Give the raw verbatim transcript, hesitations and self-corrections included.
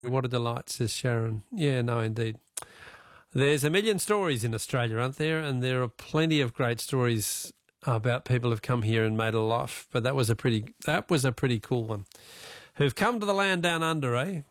What a delight, says Sharon. Yeah, no, indeed. There's a million stories in Australia, aren't there? And there are plenty of great stories about people who've come here and made a life. But that was a pretty that was a pretty cool one. Who've come to the land down under, eh?